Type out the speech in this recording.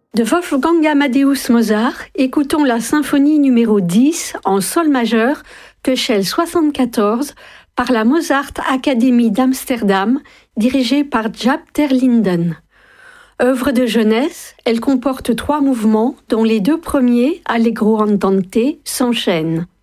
De Wolfgang Amadeus Mozart, écoutons la symphonie numéro 10 en sol majeur, Köchel 74, par la Mozart Academy d'Amsterdam, dirigée par Jaap ter Linden. Œuvre de jeunesse, elle comporte 3 mouvements, dont les 2 premiers, Allegro andante, s'enchaînent.